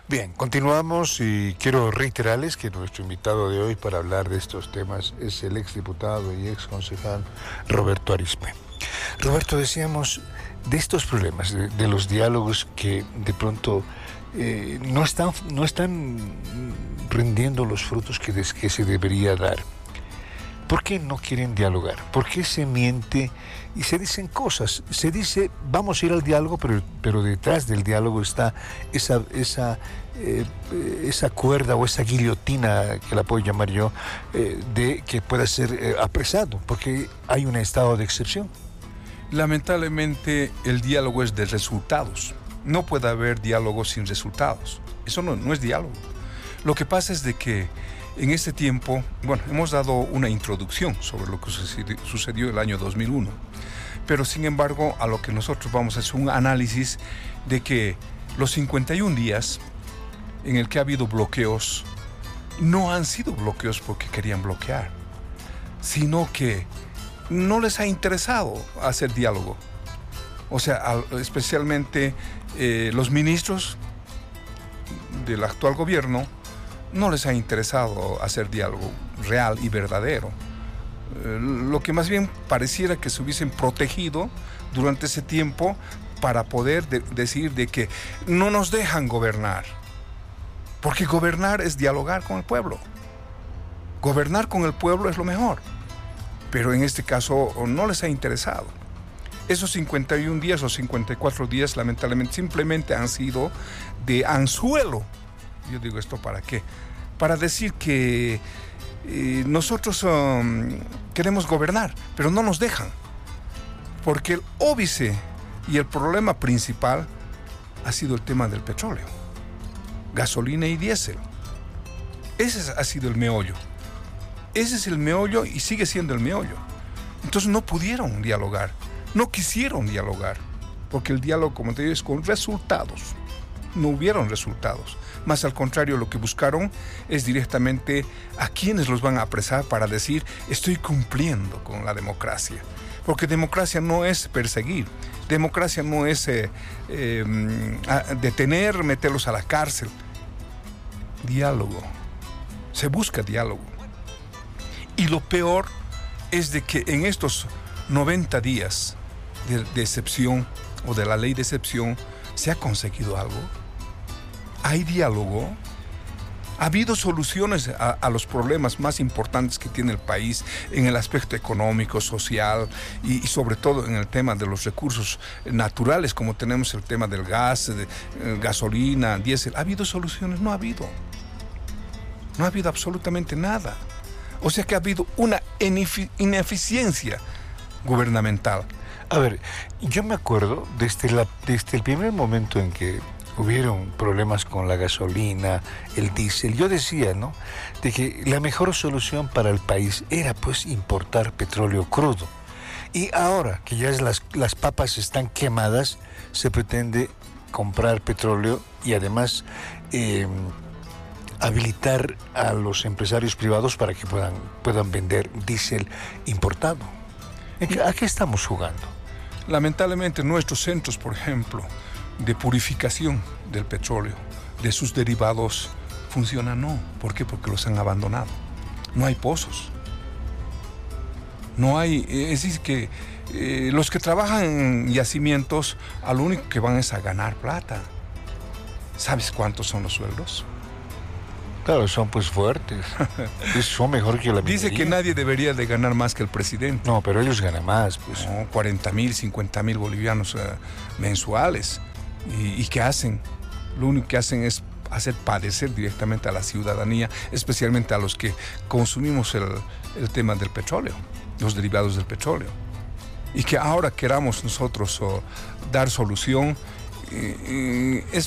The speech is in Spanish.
Bien, continuamos y quiero reiterarles que nuestro invitado de hoy para hablar de estos temas es el exdiputado y exconcejal Roberto Arizpe. Roberto, decíamos de estos problemas, de los diálogos que de pronto no están rindiendo los frutos que se debería dar. ¿Por qué no quieren dialogar? ¿Por qué se miente y se dicen cosas? Se dice, vamos a ir al diálogo, pero detrás del diálogo está esa cuerda o esa guillotina, que la puedo llamar yo, de que pueda ser apresado, porque hay un estado de excepción. Lamentablemente, el diálogo es de resultados. No puede haber diálogo sin resultados. Eso no es diálogo. Lo que pasa es de que en este tiempo, hemos dado una introducción sobre lo que sucedió el año 2001, pero sin embargo, a lo que nosotros vamos a hacer un análisis de que los 51 días en el que ha habido bloqueos, no han sido bloqueos porque querían bloquear, sino que no les ha interesado hacer diálogo. O sea, especialmente los ministros del actual gobierno, no les ha interesado hacer diálogo real y verdadero. Lo que más bien pareciera que se hubiesen protegido durante ese tiempo para poder decir de que no nos dejan gobernar. Porque gobernar es dialogar con el pueblo. Gobernar con el pueblo es lo mejor. Pero en este caso no les ha interesado. Esos 51 días o 54 días lamentablemente simplemente han sido de anzuelo. Yo digo, ¿esto para qué? Para decir que nosotros queremos gobernar, pero no nos dejan. Porque el óbice y el problema principal ha sido el tema del petróleo, gasolina y diésel. Ese ha sido el meollo. Ese es el meollo y sigue siendo el meollo. Entonces no pudieron dialogar, no quisieron dialogar, porque el diálogo, como te digo, es con resultados. No hubieron resultados. Más al contrario, lo que buscaron es directamente a quienes los van a apresar para decir, estoy cumpliendo con la democracia. Porque democracia no es perseguir, democracia no es detener, meterlos a la cárcel. Diálogo. Se busca diálogo. Y lo peor es de que en estos 90 días de excepción o de la ley de excepción, ¿se ha conseguido algo? ¿Hay diálogo? ¿Ha habido soluciones a los problemas más importantes que tiene el país en el aspecto económico, social y sobre todo en el tema de los recursos naturales, como tenemos el tema del gas, gasolina, diésel? ¿Ha habido soluciones? No ha habido. No ha habido absolutamente nada. O sea que ha habido una ineficiencia gubernamental. A ver, yo me acuerdo desde el primer momento en que hubieron problemas con la gasolina, el diésel. Yo decía, ¿no?, de que la mejor solución para el país era, pues, importar petróleo crudo. Y ahora que ya las papas están quemadas, se pretende comprar petróleo y además habilitar a los empresarios privados para que puedan vender diésel importado. ¿A qué estamos jugando? Lamentablemente nuestros centros, por ejemplo, de purificación del petróleo, de sus derivados, funcionan no. ¿Por qué? Porque los han abandonado. No hay pozos. No hay, es decir, que los que trabajan en yacimientos, a lo único que van es a ganar plata. ¿Sabes cuántos son los sueldos? Claro, son pues fuertes. Son mejor que la minería. Dice que nadie debería de ganar más que el presidente. No, pero ellos ganan más, pues. No, 40,000, 50,000 bolivianos mensuales. ¿Y qué hacen? Lo único que hacen es hacer padecer directamente a la ciudadanía, especialmente a los que consumimos el tema del petróleo, los derivados del petróleo. Y que ahora queramos nosotros dar solución, es